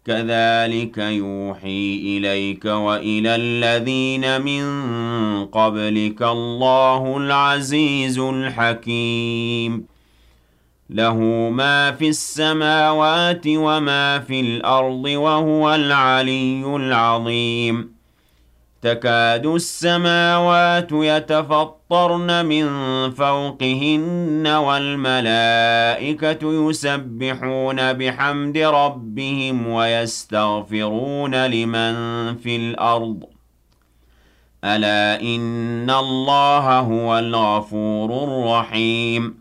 كَذَٰلِكَ يُوحِي إِلَيْكَ وَإِلَى الَّذِينَ مِن قَبْلِكَ اللَّهُ الْعَزِيزُ الْحَكِيمُ لَهُ مَا فِي السَّمَاوَاتِ وَمَا فِي الْأَرْضِ وَهُوَ الْعَلِيُّ الْعَظِيمُ تَكَادُ السَّمَاوَاتُ يَتَفَطَّرْنَ مِن فَوْقِهِنَّ وَالْمَلَائِكَةُ يُسَبِّحُونَ بِحَمْدِ رَبِّهِمْ وَيَسْتَغْفِرُونَ لِمَن فِي الْأَرْضِ أَلَا إِنَّ اللَّهَ هُوَ الْغَفُورُ الرَّحِيمُ